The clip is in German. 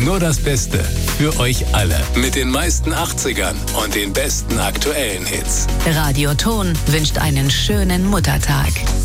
Nur das Beste für euch alle. Mit den meisten 80ern und den besten aktuellen Hits. Radio Ton wünscht einen schönen Muttertag.